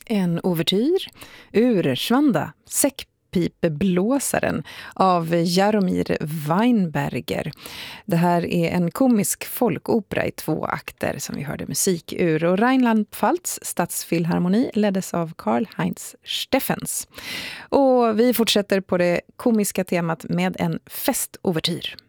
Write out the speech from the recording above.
En ouvertyr ur Svanda, säckpipeblåsaren av Jaromir Weinberger. Det här är en komisk folkopera i 2 akter som vi hörde musik ur. Och Rheinland-Pfalz stadsfilharmoni leddes av Karl-Heinz Steffens. Och vi fortsätter på det komiska temat med en festouvertyr.